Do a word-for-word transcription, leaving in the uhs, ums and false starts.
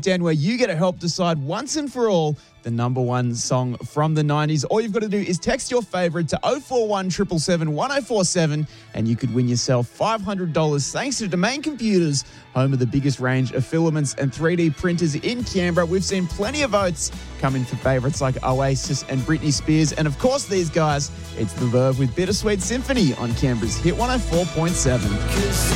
Dan, where you get to help decide once and for all the number one song from the nineties. All you've got to do is text your favourite to oh four one, seven seven seven, one oh four seven and you could win yourself five hundred dollars thanks to Domain Computers, home of the biggest range of filaments and three D printers in Canberra. We've seen plenty of votes come in for favourites like Oasis and Britney Spears. And of course, these guys, it's The Verve with Bittersweet Symphony on Canberra's Hit one oh four point seven.